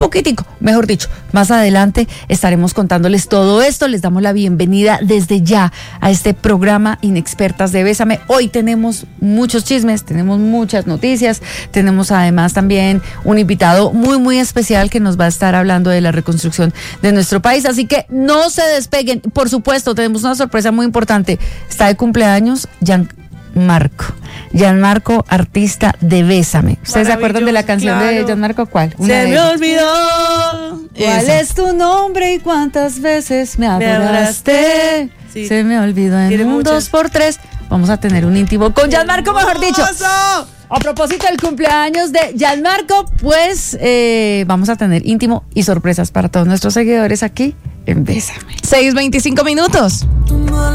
poquitico, mejor dicho, más adelante estaremos contándoles todo esto. Les damos la bienvenida desde ya a este programa Inexpertas de Bésame. Hoy tenemos muchos chismes, tenemos muchas noticias, tenemos además también un invitado muy especial que nos va a estar hablando de la reconstrucción de nuestro país, así que no se despeguen. Por supuesto, tenemos una sorpresa muy importante. Está de cumpleaños Gianmarco, artista de Bésame. ¿Ustedes se acuerdan de la canción de Gianmarco? ¿Cuál? Se me olvidó. ¿Cuál es tu nombre y cuántas veces me adoraste? Sí. Se me olvidó en un 2x3. Vamos a tener un íntimo con Gianmarco, mejor dicho. A propósito del cumpleaños de Gianmarco, pues vamos a tener íntimo y sorpresas para todos nuestros seguidores aquí en Bésame. 6:25.